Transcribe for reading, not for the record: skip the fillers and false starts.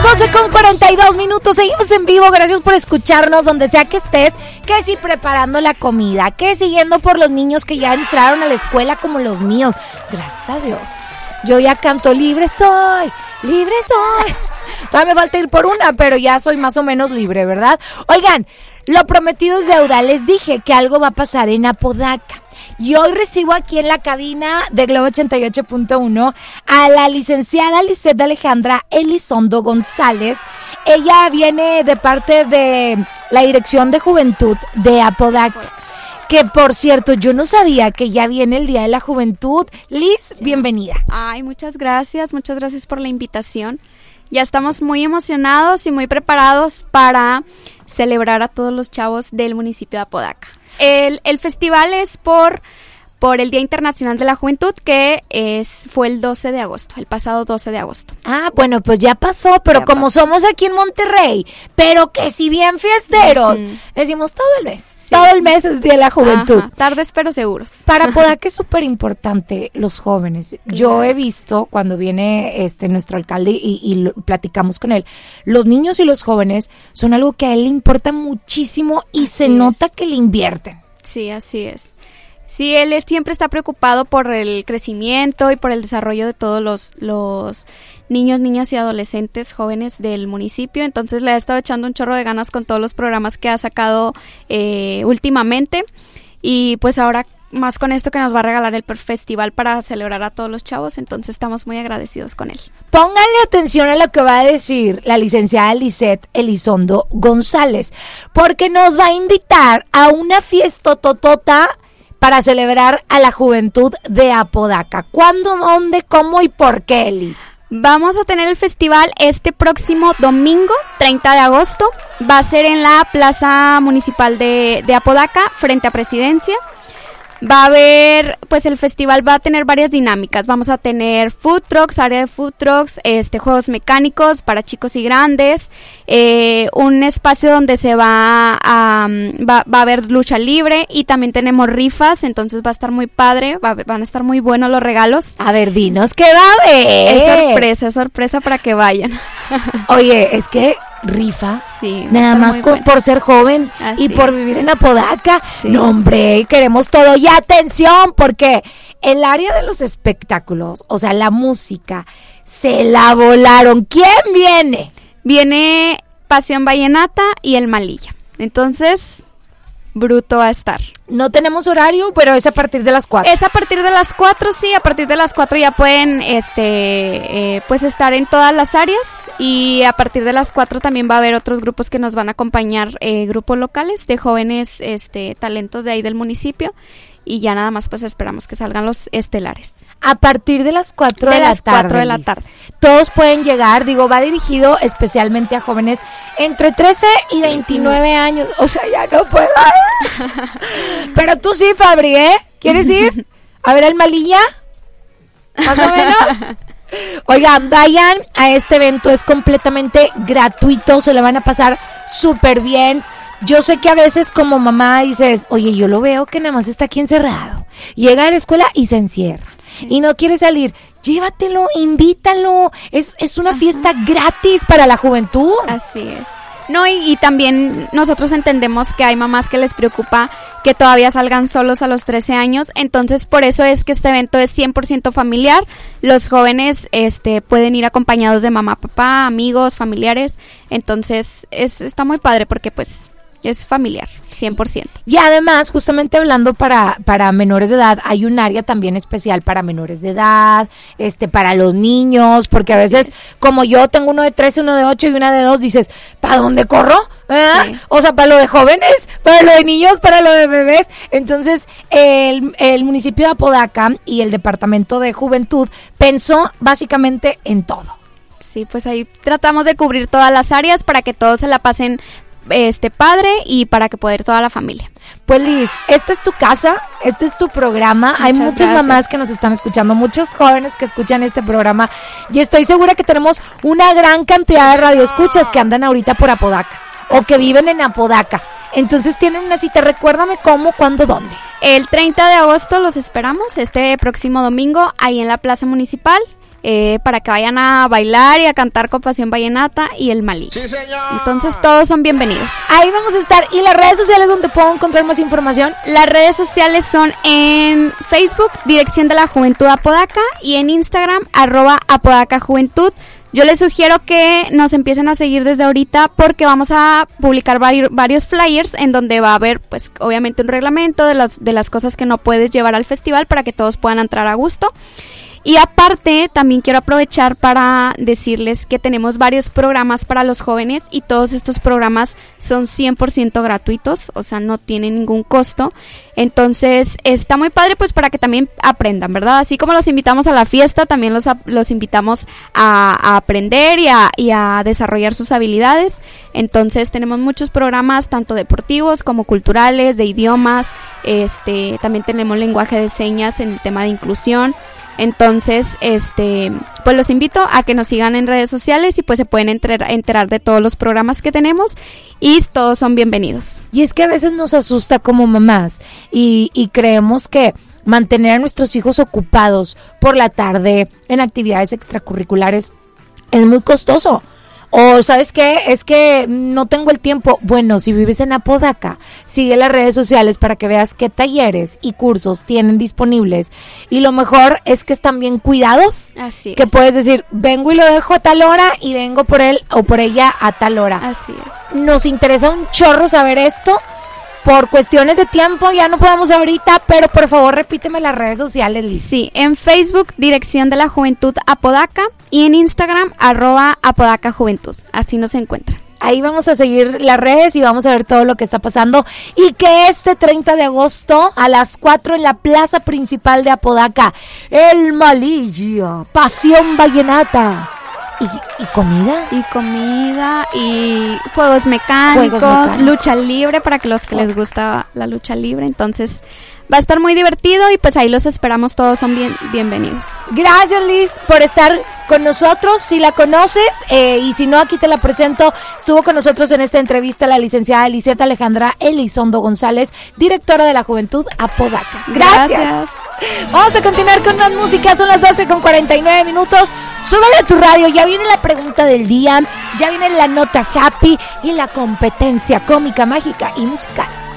12:42, seguimos en vivo, gracias por escucharnos donde sea que estés, que si preparando la comida, que siguiendo por los niños que ya entraron a la escuela como los míos, gracias a Dios, yo ya canto libre soy, todavía me falta ir por una, pero ya soy más o menos libre, ¿verdad? Oigan, lo prometido es deuda, les dije que algo va a pasar en Apodaca. Y hoy recibo aquí en la cabina de Globo 88.1 a la licenciada Lisette Alejandra Elizondo González. Ella viene de parte de la Dirección de Juventud de Apodaca. Que por cierto, yo no sabía que ya viene el Día de la Juventud. Liz, bienvenida. Ay, muchas gracias por la invitación. Ya estamos muy emocionados y muy preparados para celebrar a todos los chavos del municipio de Apodaca. El festival es por el Día Internacional de la Juventud, que fue el 12 de agosto, el pasado 12 de agosto. Ah, bueno, pues ya pasó, pero ya como pasó. Somos aquí en Monterrey, pero que si bien fiesteros, decimos todo el mes. Sí. Todo el mes es Día de la Juventud. Ajá, tardes pero seguros. Para Apodaca es súper importante los jóvenes. Claro. Yo he visto cuando viene nuestro alcalde y platicamos con él, los niños y los jóvenes son algo que a él le importa muchísimo y así se nota que le invierten. Sí, así es. Sí, él siempre está preocupado por el crecimiento y por el desarrollo de todos los niños, niñas y adolescentes jóvenes del municipio. Entonces le ha estado echando un chorro de ganas con todos los programas que ha sacado últimamente. Y pues ahora más con esto que nos va a regalar el festival para celebrar a todos los chavos. Entonces estamos muy agradecidos con él. Pónganle atención a lo que va a decir la licenciada Lisette Elizondo González, porque nos va a invitar a una fiesta totota para celebrar a la juventud de Apodaca. ¿Cuándo, dónde, cómo y por qué, Liz? Vamos a tener el festival este próximo domingo, 30 de agosto. Va a ser en la Plaza Municipal de Apodaca, frente a Presidencia. Va a haber, pues el festival va a tener varias dinámicas. Vamos a tener food trucks, área de food trucks, juegos mecánicos para chicos y grandes, un espacio donde se va a haber lucha libre y también tenemos rifas, entonces va a estar muy padre, van a estar muy buenos los regalos. A ver, dinos qué va a haber. Es sorpresa para que vayan. Oye, es que rifa, sí, nada más por ser joven. Así y por vivir en Apodaca, sí. No hombre, queremos todo. Y atención, porque el área de los espectáculos, o sea, la música, se la volaron. ¿Quién viene? Viene Pasión Vallenata y El Malilla. Entonces, bruto va a estar. No tenemos horario, pero es a partir de las 4. Es a partir de las 4, sí, a partir de las 4 ya pueden pues estar en todas las áreas, y a partir de las 4 también va a haber otros grupos que nos van a acompañar, grupos locales de jóvenes talentos de ahí del municipio, y ya nada más pues esperamos que salgan los estelares. A partir de las 4 de la tarde. 4 de la tarde. Todos pueden llegar, va dirigido especialmente a jóvenes entre 13 y 29 años. O sea, ya no puedo. Pero tú sí, Fabri, ¿eh? ¿Quieres ir? A ver, El Malilla. Más o menos. Oigan, vayan a este evento, es completamente gratuito, se le van a pasar súper bien. Yo sé que a veces como mamá dices, oye, yo lo veo que nada más está aquí encerrado. Llega a la escuela y se encierra. Sí. Y no quiere salir. Llévatelo, invítalo. Es una fiesta gratis para la juventud. Así es. No, y también nosotros entendemos que hay mamás que les preocupa que todavía salgan solos a los 13 años. Entonces, por eso es que este evento es 100% familiar. Los jóvenes pueden ir acompañados de mamá, papá, amigos, familiares. Entonces, está muy padre porque pues es familiar, 100%. Y además, justamente hablando para menores de edad, hay un área también especial para menores de edad, para los niños, porque a veces, como yo tengo uno de 13, uno de 8 y una de 2, dices, ¿para dónde corro? Sí. O sea, para lo de jóvenes, para lo de niños, para lo de bebés. Entonces, el municipio de Apodaca y el Departamento de Juventud pensó básicamente en todo. Sí, pues ahí tratamos de cubrir todas las áreas para que todos se la pasen padre y para que pueda ir toda la familia. Pues Liz, esta es tu casa, este es tu programa. Hay muchas mamás que nos están escuchando, muchos jóvenes que escuchan este programa, y estoy segura que tenemos una gran cantidad de radioescuchas que andan ahorita por Apodaca o que viven en Apodaca. Entonces tienen una cita, recuérdame cómo, cuándo, dónde. El 30 de agosto los esperamos, este próximo domingo, ahí en la Plaza Municipal, para que vayan a bailar y a cantar con Pasión Vallenata y el Malí. ¡Sí, señor! Entonces todos son bienvenidos. Ahí vamos a estar. ¿Y las redes sociales donde puedo encontrar más información? Las redes sociales son en Facebook, Dirección de la Juventud Apodaca, y en Instagram, @ApodacaJuventud. Yo les sugiero que nos empiecen a seguir desde ahorita porque vamos a publicar varios flyers en donde va a haber, pues, obviamente un reglamento de las cosas que no puedes llevar al festival para que todos puedan entrar a gusto. Y aparte, también quiero aprovechar para decirles que tenemos varios programas para los jóvenes y todos estos programas son 100% gratuitos, o sea, no tienen ningún costo. Entonces, está muy padre pues para que también aprendan, ¿verdad? Así como los invitamos a la fiesta, también los invitamos a aprender y a desarrollar sus habilidades. Entonces, tenemos muchos programas, tanto deportivos como culturales, de idiomas, también tenemos lenguaje de señas en el tema de inclusión. Entonces, pues los invito a que nos sigan en redes sociales y pues se pueden enterar de todos los programas que tenemos y todos son bienvenidos. Y es que a veces nos asusta como mamás y creemos que mantener a nuestros hijos ocupados por la tarde en actividades extracurriculares es muy costoso. O ¿sabes qué? Es que no tengo el tiempo. Bueno, si vives en Apodaca, sigue las redes sociales para que veas qué talleres y cursos tienen disponibles. Y lo mejor es que están bien cuidados. Así es. Que puedes decir, vengo y lo dejo a tal hora y vengo por él o por ella a tal hora. Así es. Nos interesa un chorro saber esto. Por cuestiones de tiempo ya no podemos ahorita, pero por favor repíteme las redes sociales, Liz. Sí, en Facebook, Dirección de la Juventud Apodaca, y en Instagram, @ApodacaJuventud. Así nos encuentran. Ahí vamos a seguir las redes y vamos a ver todo lo que está pasando. Y que este 30 de agosto a las 4 en la plaza principal de Apodaca, el Malilla, Pasión Vallenata. ¿Y comida? Y comida, y juegos mecánicos, lucha libre para que los que les gusta la lucha libre. Entonces va a estar muy divertido y pues ahí los esperamos, todos son bienvenidos. Gracias, Liz, por estar con nosotros. Si la conoces y si no, aquí te la presento. Estuvo con nosotros en esta entrevista la licenciada Lisette Alejandra Elizondo González, directora de la Juventud Apodaca. Gracias. Vamos a continuar con más música, son las 12:49. Súbele a tu radio, ya viene la pregunta del día, ya viene la nota happy y la competencia cómica, mágica y musical.